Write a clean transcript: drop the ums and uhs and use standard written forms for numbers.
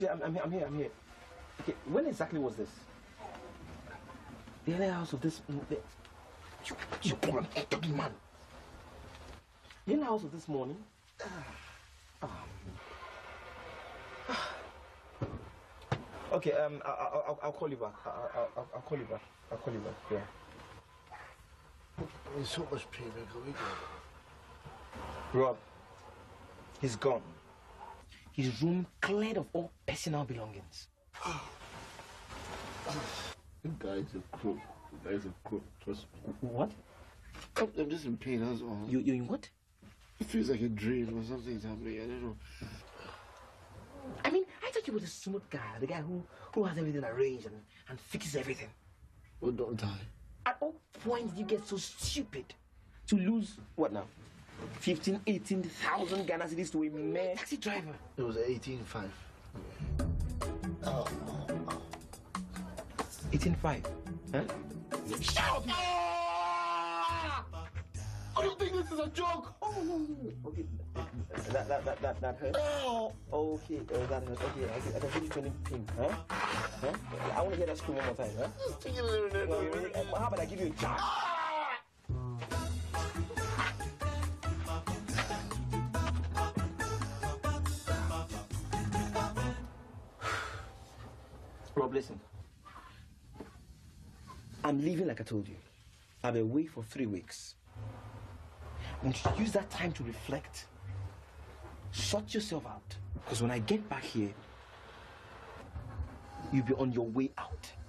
Yeah, I'm here. Okay, when exactly was this? The earlier house of this... You poor talking man. The earlier house of this morning? Okay, I'll call you back. I'll call you back. Yeah. I'm in so much pain, man. Can we go? Rob, he's gone. His room cleared of all personal belongings. The guy's a crook. Trust me. What? I'm just in pain, that's all. You in what? It feels like a dream or something's happening. I don't know. I mean, I thought you were the smooth guy, the guy who has everything arranged and fixes everything. Well, don't die. At what point did you get so stupid to lose, what now? 15, 18,000 Ghana cedis to a mere taxi driver? It was 18.5. 18.5? Huh? Shout! I don't think this is a joke. Oh, okay. That hurt? Oh. Okay, that hurt. Okay, I can give you 20 pin, huh? I want to hear that scream one more time, huh? How about I give you a charge? Rob, listen. I'm leaving like I told you. I'll be away for 3 weeks. I want you to use that time to reflect. Sort yourself out. Because when I get back here, you'll be on your way out.